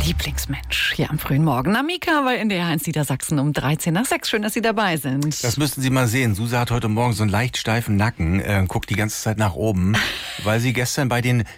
Lieblingsmensch hier am frühen Morgen. Amika bei NDR 1 Niedersachsen um 13:06. Schön, dass Sie dabei sind. Das müssten Sie mal sehen. Suse hat heute Morgen so einen leicht steifen Nacken, guckt die ganze Zeit nach oben, weil sie gestern bei den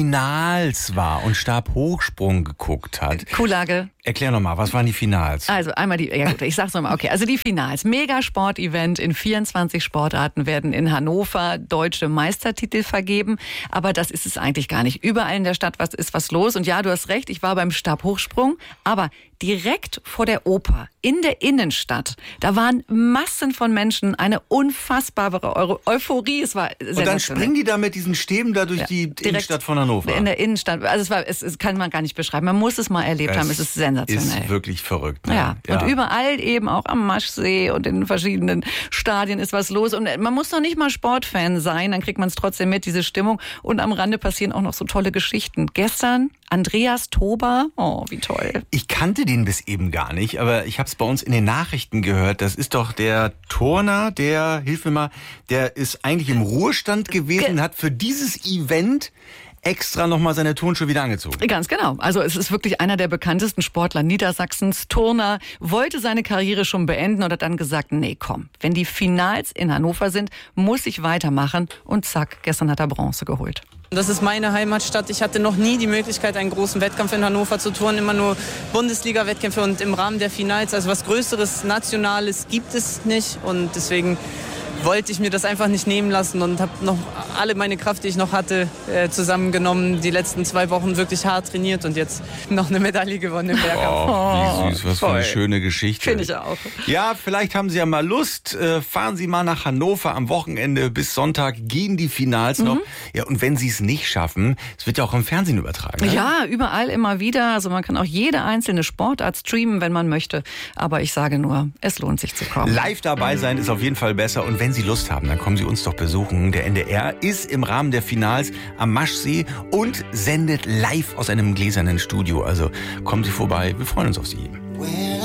Finals war und Stabhochsprung geguckt hat. Kuhlage. Erklär nochmal, was waren die Finals? Also einmal ich sag's nochmal, okay. Also die Finals. Megasport-Event in 24 Sportarten werden in Hannover deutsche Meistertitel vergeben. Aber das ist es eigentlich gar nicht. Überall in der Stadt ist was los. Und ja, du hast recht, ich war beim Stabhochsprung. Aber direkt vor der Oper, in der Innenstadt, da waren Massen von Menschen, eine unfassbare Euphorie. Es war sensationell. Und dann springen die da mit diesen Stäben da durch die Innenstadt von Hannover. In der Innenstadt. Also es kann man gar nicht beschreiben. Man muss es mal erlebt haben. Es ist sensationell. Ist wirklich verrückt. Ne? Ja. Und überall eben auch am Maschsee und in verschiedenen Stadien ist was los. Und man muss noch nicht mal Sportfan sein, dann kriegt man es trotzdem mit, diese Stimmung. Und am Rande passieren auch noch so tolle Geschichten. Gestern Andreas Tober, oh, wie toll. Ich kannte den bis eben gar nicht, aber ich habe es bei uns in den Nachrichten gehört. Das ist doch der Turner, hilf mir mal, der ist eigentlich im Ruhestand gewesen, hat für dieses Event extra nochmal seine Turnschuhe wieder angezogen. Ganz genau. Also es ist wirklich einer der bekanntesten Sportler Niedersachsens. Turner wollte seine Karriere schon beenden und hat dann gesagt, nee, komm, wenn die Finals in Hannover sind, muss ich weitermachen. Und zack, gestern hat er Bronze geholt. Das ist meine Heimatstadt. Ich hatte noch nie die Möglichkeit, einen großen Wettkampf in Hannover zu turnen. Immer nur Bundesliga-Wettkämpfe und im Rahmen der Finals. Also was Größeres, Nationales gibt es nicht. Und deswegen wollte ich mir das einfach nicht nehmen lassen und habe noch alle meine Kraft, die ich noch hatte, zusammengenommen. Die letzten 2 Wochen wirklich hart trainiert und jetzt noch eine Medaille gewonnen im Mehrkampf. Oh, wie süß, was für eine schöne Geschichte. Finde ich auch. Ja, vielleicht haben Sie ja mal Lust. Fahren Sie mal nach Hannover am Wochenende. Bis Sonntag gehen die Finals noch. Ja, und wenn Sie es nicht schaffen, es wird ja auch im Fernsehen übertragen. Ne? Ja, überall immer wieder. Also man kann auch jede einzelne Sportart streamen, wenn man möchte. Aber ich sage nur, es lohnt sich zu kommen. Live dabei sein ist auf jeden Fall besser. Und wenn Sie Lust haben, dann kommen Sie uns doch besuchen. Der NDR ist im Rahmen der Finals am Maschsee und sendet live aus einem gläsernen Studio. Also kommen Sie vorbei, wir freuen uns auf Sie.